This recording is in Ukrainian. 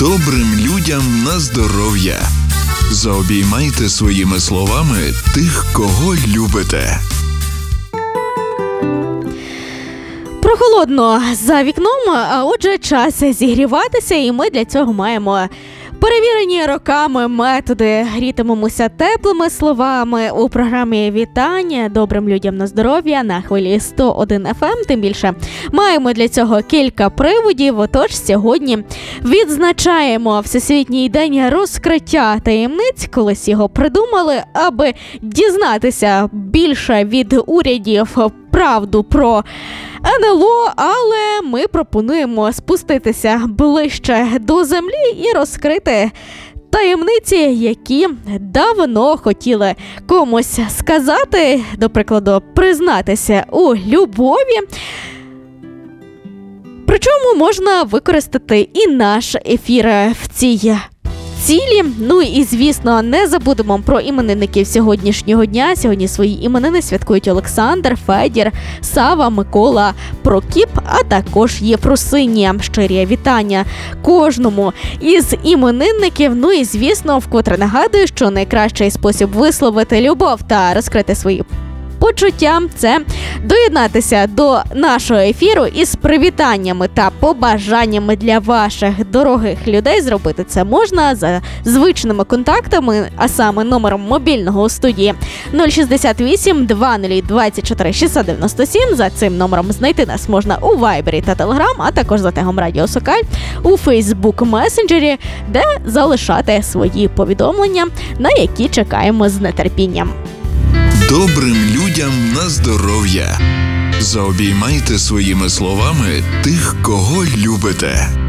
Добрим людям на здоров'я. Заобіймайте своїми словами тих, кого любите. Прохолодно за вікном, а отже час зігріватися, і ми для цього маємо перевірені роками методи. Грітимемося теплими словами у програмі «Вітання добрим людям на здоров'я» на хвилі 101 FM. Тим більше маємо для цього кілька приводів. Отож, сьогодні відзначаємо Всесвітній день розкриття таємниць. Колись його придумали, аби дізнатися більше від урядів правду про НЛО, але ми пропонуємо спуститися ближче до землі і розкрити таємниці, які давно хотіли комусь сказати, до прикладу, признатися у любові. Причому можна використати і наш ефір в цій цілі. Ну і, звісно, не забудемо про іменинників сьогоднішнього дня. Сьогодні свої іменини святкують Олександр, Федір, Сава, Микола, Прокіп, а також Єфросинія. Щирі вітання кожному із іменинників. Ну і, звісно, вкотре нагадую, що найкращий спосіб висловити любов та розкрити свої почуття – це доєднатися до нашого ефіру із привітаннями та побажаннями для ваших дорогих людей. Зробити це можна за звичними контактами, а саме номером мобільного у студії 068 20 24 697. За цим номером знайти нас можна у Вайбері та Телеграм, а також за тегом Радіо Сокаль у Фейсбук месенджері, де залишати свої повідомлення, на які чекаємо з нетерпінням. Добрим людям на здоров'я. Заобіймайте своїми словами тих, кого любите.